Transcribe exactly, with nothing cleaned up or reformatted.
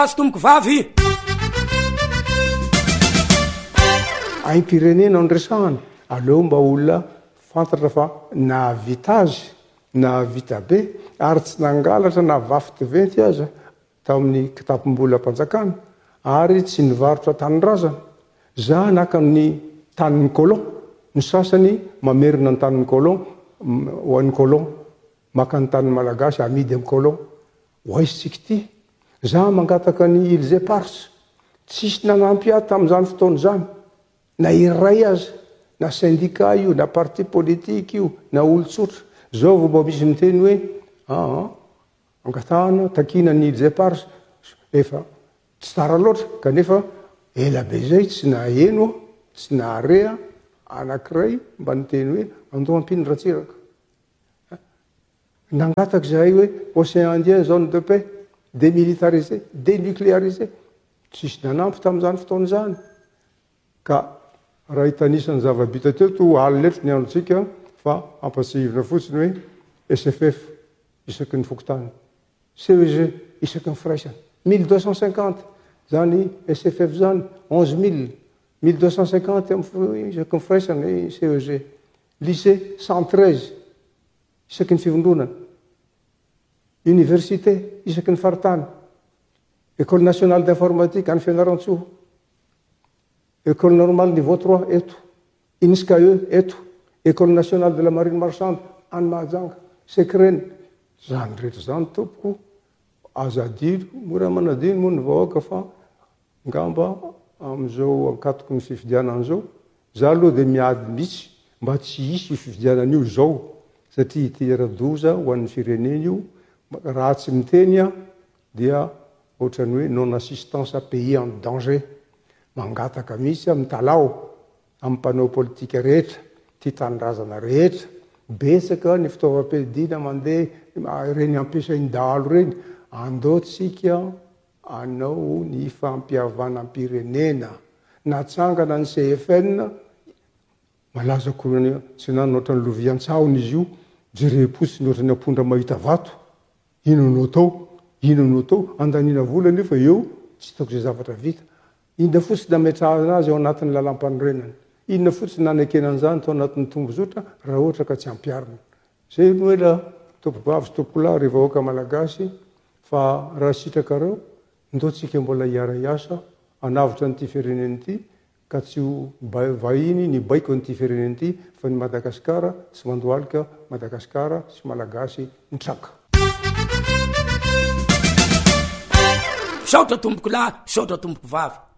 azo tomboko vavy aim-pirenena nresahany aleo mba olona fantatra fa nahavita azy nahavita be ary tsy nangalatra na vafy diventy aza tamin'ny kitapom-bola mpanjakana ary tsy nivarotra tanyrazana za naka ny tanin'ny colon ny sasany mamerina ny tanin'ny colon ho an'ny colon maka ny tanin'ny malagasy amidy amin'ny colon hoaisitsika ty za mangataka ny Ilze Pars tsisy nanampy ahy tamin'izany fotoana zany na iray aza na syndicat io na parti politique io na olotsotra zao vao mba misy miteny hoe aa angatahana takina ny Ilze Pars efa tsy tsara loatra kanefa ela be zay tsy naheno tsy naharea anankiray mba niteny hoe andao ampiny ratsiraka nangataka zahay hoe Océan Indien zone de paix démilitarisé dénucléarisé tsisy nanampy tamin'izany fotoana zany ka raha hitanisany zava-bita teo to aliletro ny androtsika fa ampasivina fotsiny hoe S F F isaky ny fokotany C E G isaky ny firaisana mille deux cent cinquante zany S F F zany onze mille mille deux cent cinquante isaky ny firaisana C E G lycée cent treize isaky ny fivondronana université isaky ny faritany école nationale d'informatique any Fianaratsoa école normale niveau trois eto I N S C A E eto école nationale de la marine marchande any Mahajanga Sekreny zany rehetra zany tompoko azadino mora manadino moa ny vahoaka fa ngamba am'izao ankatoko ny fifidianana zao za aloha de miady mihitsy mba tsy hisy fifidianana io zao satria itera-doza ho an'ny firenena io raha tsy miteny a dia ohatrany hoe non assistance à pays en danger mangataka mihitsy amin'ny talao amin'ny mpanao politika rehetra ty tanindrazana rehetra betsaka ny fitaovam-piadina mandeha reny ampiasainy dahalo reny andaotsika anao ny fampiavanam-pirenena natsangana ny C F N malaza korany tsy nany ohatrany lovian-tsahony izy io jerepotsiny ohatrany ampondra mahita vato ino no tao ino no tao andanina vola nefa eo tsy hitako zay zavatra vita inona fotsiny nametrahana azy ao anatin'ny lalam-panorenana inona fotsiny nanekenan'izany tao anatin'ny tombozotra raha ohatra ka tsy ampiarina zay no hoe la tompobavy sy tompolahy rehefa vahoaka malagasy fa raha sitrakareo ndotsika mbola hiara hiasa anavitra n'ity fireneny ity ka tsy ho vahiny ny baiko n'ity fireneny ity fa ny Madagasikara tsy mandohalika Madagasikara sy malagasy nitraka saotra tomboko lahy saotra tomboko vavy